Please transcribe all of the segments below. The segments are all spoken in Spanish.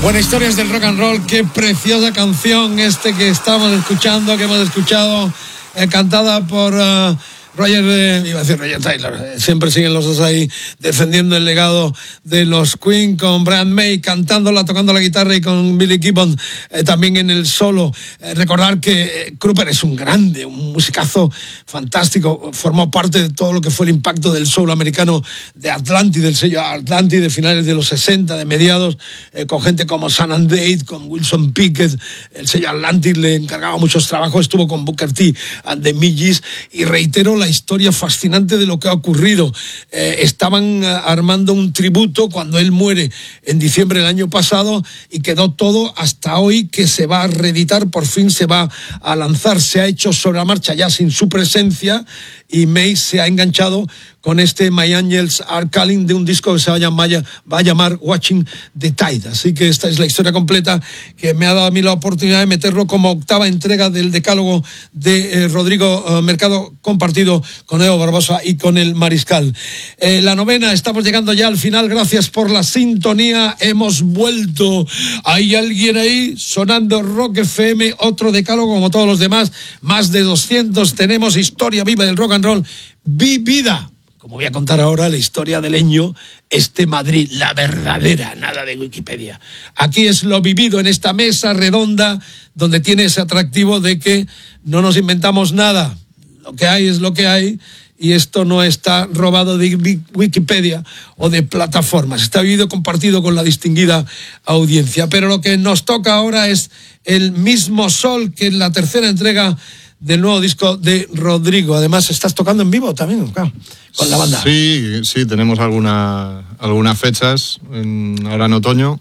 Bueno, historias del rock and roll, qué preciosa canción que estamos escuchando, que hemos escuchado, cantada por iba a decir Roger Taylor, siempre siguen los dos ahí defendiendo el legado de los Queen, con Brian May cantándola, tocando la guitarra, y con Billy Gibbons también en el solo. Recordar que Crupper es un grande, un musicazo fantástico, formó parte de todo lo que fue el impacto del soul americano de Atlantic, del sello Atlantic de finales de los 60, de mediados, con gente como Sam and Dave, con Wilson Pickett. El sello Atlantic le encargaba muchos trabajos, estuvo con Booker T and the Midgets, y reitero la historia fascinante de lo que ha ocurrido. Estaban armando un tributo cuando él muere en diciembre del año pasado, y quedó todo hasta hoy, que se va a reeditar, por fin se va a lanzar, se ha hecho sobre la marcha ya sin su presencia, y May se ha enganchado con este My Angels Are Calling, de un disco que se va a llamar Watching the Tide. Así que esta es la historia completa, que me ha dado a mí la oportunidad de meterlo como octava entrega del decálogo de Rodrigo Mercado, compartido con Evo Barbosa y con el Mariscal. La novena, estamos llegando ya al final. Gracias por la sintonía, hemos vuelto. Hay alguien ahí sonando Rock FM, otro decálogo como todos los demás, más de 200. Tenemos historia viva del rock and roll vivida, como voy a contar ahora, la historia del Leño, Madrid, la verdadera, nada de Wikipedia. Aquí es lo vivido en esta mesa redonda, donde tiene ese atractivo de que no nos inventamos nada. Lo que hay es lo que hay, y esto no está robado de Wikipedia o de plataformas. Está vivido, compartido con la distinguida audiencia. Pero lo que nos toca ahora es El Mismo Sol, que es la tercera entrega del nuevo disco de Rodrigo. Además, estás tocando en vivo también, claro, con la banda. Sí, tenemos algunas fechas ahora en otoño.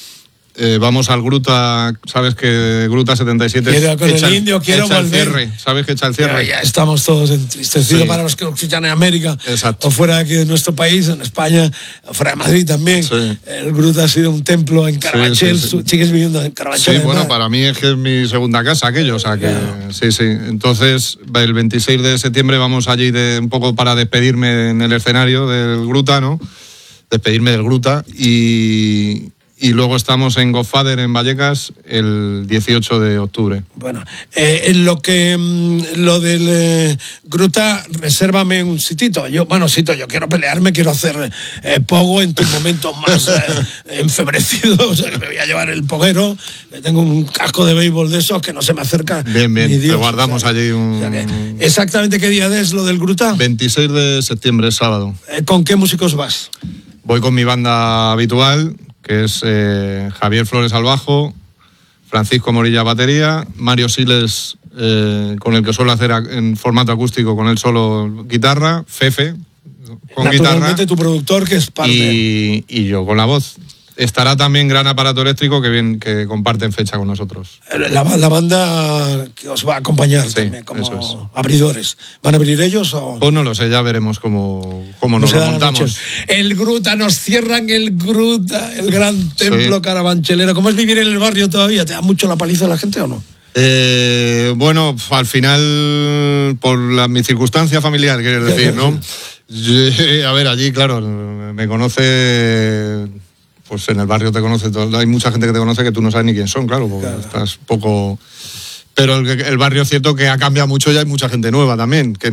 Vamos al Gruta, sabes que Gruta 77 con el Indio quiero volver. El cierre, sabes que echa el cierre. Ya estamos todos entristecidos, sí, para los que nos escuchan en América. Exacto. O fuera de aquí de nuestro país, en España, o fuera de Madrid también. Sí. El Gruta ha sido un templo en Carabanchel. Sí. Sigues viviendo en Carabanchel. Sí, bueno, para mí es que es mi segunda casa aquello, o sea que sí. Entonces, el 26 de septiembre vamos allí un poco para despedirme en el escenario del Gruta, ¿no? Despedirme del Gruta, y luego estamos en Godfather, en Vallecas, el 18 de octubre. Bueno, lo del Gruta, resérvame un sitito. Yo quiero pelearme, quiero hacer pogo en tus momentos más enfebrecidos. O sea, que me voy a llevar el poguero. Tengo un casco de béisbol de esos que no se me acerca. Bien, te guardamos allí ¿Exactamente qué día es lo del Gruta? 26 de septiembre, sábado. ¿Con qué músicos vas? Voy con mi banda habitual, que es Javier Flores al bajo, Francisco Morilla batería, Mario Siles, con el que suelo hacer en formato acústico con él solo guitarra, Fefe con guitarra. Naturalmente tu productor, que es parte. Y yo con la voz. Estará también Gran Aparato Eléctrico, que comparten fecha con nosotros. La banda que os va a acompañar, sí, también, como abridores. ¿Van a abrir ellos o...? Pues no lo sé, ya veremos cómo nos lo montamos. El Gruta, nos cierran el Gruta, el gran templo carabanchelero. ¿Cómo es vivir en el barrio todavía? ¿Te da mucho la paliza la gente o no? Bueno, al final, por mi circunstancia familiar, quieres decir, ¿no? A ver, allí, claro, me conoce... Pues en el barrio te conoce todo. Hay mucha gente que te conoce que tú no sabes ni quién son, claro, porque estás poco... Pero el barrio es cierto que ha cambiado mucho y hay mucha gente nueva también, que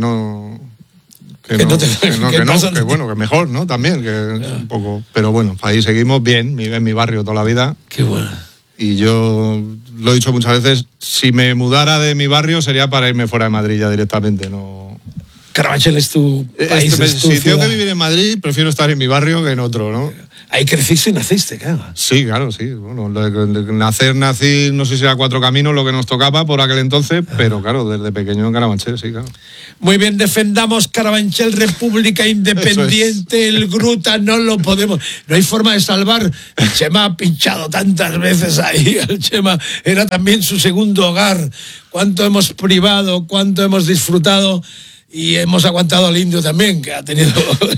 mejor, ¿no? También, un poco... Pero bueno, ahí seguimos bien, en mi barrio toda la vida. Qué bueno. Y yo lo he dicho muchas veces, si me mudara de mi barrio sería para irme fuera de Madrid ya directamente, no... Carabanchel es tu país, si tengo que vivir en Madrid, prefiero estar en mi barrio que en otro, ¿no? Ahí creciste y naciste, claro. Sí, claro, sí. Bueno, nací, no sé si era 4 Caminos lo que nos tocaba por aquel entonces, pero claro, desde pequeño en Carabanchel, sí, claro. Muy bien, defendamos Carabanchel, República Independiente, el Gruta, no lo podemos... No hay forma de salvar. El Chema ha pinchado tantas veces ahí, el Chema era también su segundo hogar. Cuánto hemos privado, cuánto hemos disfrutado... Y hemos aguantado al Indio también, que ha tenido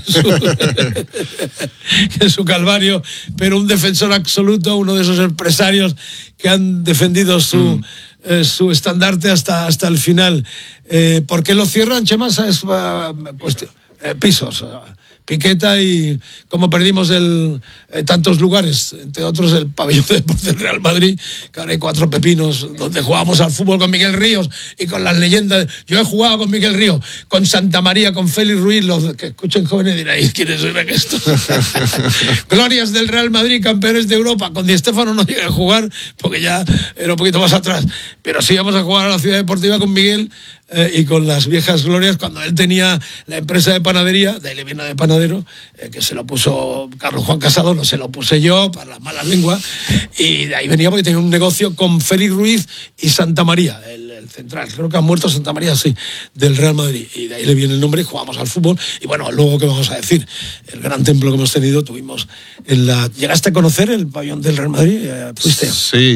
su calvario, pero un defensor absoluto, uno de esos empresarios que han defendido su estandarte hasta el final. ¿Por qué lo cierran, Chema? Es cuestión. Pisos. Piqueta y como perdimos tantos lugares, entre otros el pabellón de deportes del Real Madrid, que ahora hay 4 pepinos donde jugamos al fútbol con Miguel Ríos y con las leyendas. Yo he jugado con Miguel Ríos, con Santa María, con Félix Ruiz. Los que escuchen jóvenes dirán, ¿quiénes son estos? Glorias del Real Madrid, campeones de Europa. Con Di Stéfano no llegué a jugar porque ya era un poquito más atrás, pero sí íbamos a jugar a la Ciudad Deportiva con Miguel y con las viejas glorias cuando él tenía la empresa de panadería, de ahí le viene de panadero, que se lo puso Carlos Juan Casado, no se lo puse yo para las malas lenguas, y de ahí venía porque tenía un negocio con Félix Ruiz y Santa María, el central, creo que ha muerto Santa María, sí, del Real Madrid, y de ahí le viene el nombre y jugamos al fútbol. Y bueno, luego, ¿qué vamos a decir? El gran templo que hemos tenido, tuvimos ¿llegaste a conocer el pabellón del Real Madrid? ¿Fuiste?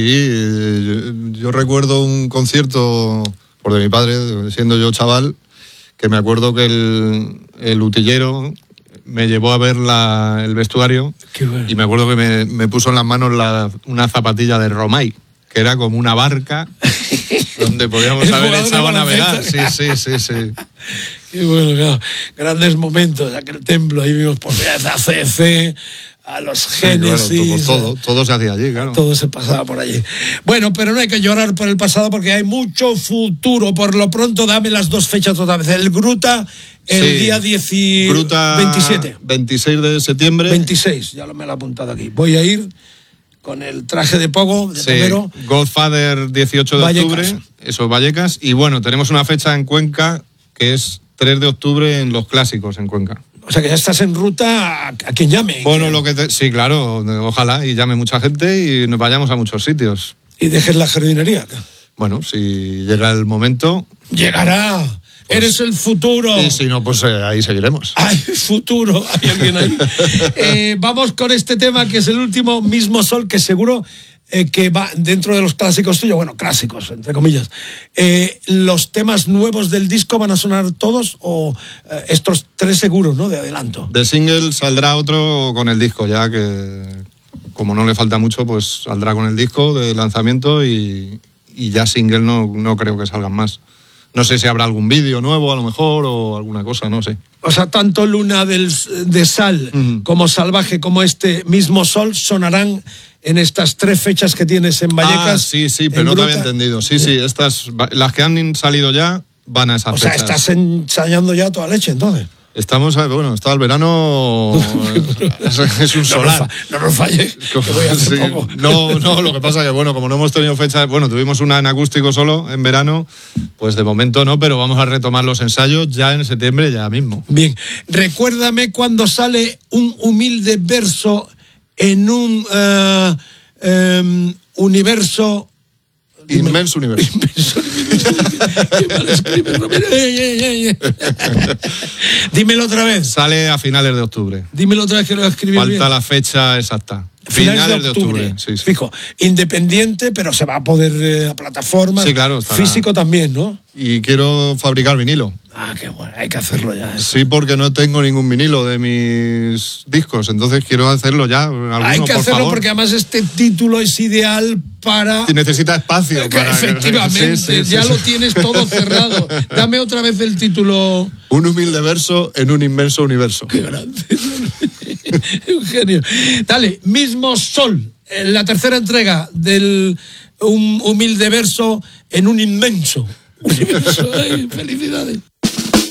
Sí, yo recuerdo un concierto por de mi padre, siendo yo chaval, que me acuerdo que el utillero me llevó a ver el vestuario. Qué bueno. Y me acuerdo que me puso en las manos una zapatilla de Romay, que era como una barca donde podíamos haber echado a navegar. Sí. Qué bueno, claro. Grandes momentos, aquel templo, ahí vimos por ACC, a los Génesis. Claro, todo se hacía allí, claro. Todo se pasaba por allí. Bueno, pero no hay que llorar por el pasado porque hay mucho futuro. Por lo pronto, dame las 2 fechas otra vez. El Gruta, el día 27. 26 de septiembre. 26, ya me lo he apuntado aquí. Voy a ir con el traje de pogo, de poguero. Godfather, 18 de octubre. Eso, Vallecas. Y bueno, tenemos una fecha en Cuenca que es 3 de octubre en Los Clásicos, en Cuenca. O sea que ya estás en ruta a quien llame. Bueno, sí, claro, ojalá y llame mucha gente y nos vayamos a muchos sitios. Y dejes la jardinería. Bueno, si llega el momento... Llegará. Pues, eres el futuro. Y si no, pues ahí seguiremos. Hay futuro, hay alguien ahí. Vamos con este tema que es el último, Mismo Sol, que seguro... que va dentro de los clásicos tuyos, bueno, clásicos, entre comillas. ¿Los temas nuevos del disco van a sonar todos o estos 3 seguros, ¿no? De adelanto. De single saldrá otro con el disco, ya que como no le falta mucho, pues saldrá con el disco de lanzamiento y ya single no creo que salgan más. No sé si habrá algún vídeo nuevo a lo mejor o alguna cosa, no sé. O sea, tanto Luna de Sal como Salvaje como este Mismo Sol sonarán en estas 3 fechas que tienes en Vallecas. Sí, pero no te había entendido. Sí, las que han salido ya van a esas fechas. O sea, estás ensayando ya toda leche, entonces. Estamos, bueno, está el verano, es un solar. No nos falles, que voy a hacer poco. No, lo que pasa es que, bueno, como no hemos tenido fecha, bueno, tuvimos una en acústico solo en verano, pues de momento no, pero vamos a retomar los ensayos ya en septiembre, ya mismo. Bien, recuérdame cuando sale un humilde verso en un universo... Inmenso universo. Qué mal escribes, Romero. Dímelo otra vez. Sale a finales de octubre. Dímelo otra vez que lo escribí bien. Falta la fecha exacta. Finales de octubre. Sí. Fijo, independiente, pero se va a poder a plataformas. Sí, claro. Físico también, ¿no? Y quiero fabricar vinilo. Ah, qué bueno, hay que hacerlo ya. Sí, porque no tengo ningún vinilo de mis discos, entonces quiero hacerlo ya. Hay que hacerlo porque además este título es ideal para... Necesita espacio. Efectivamente, ya lo tienes todo cerrado. Dame otra vez el título. Un humilde verso en un inmenso universo. Qué grande. Un genio. Dale, Mismo Sol, la 3ª entrega del humilde verso en un inmenso universo. Ay, felicidades.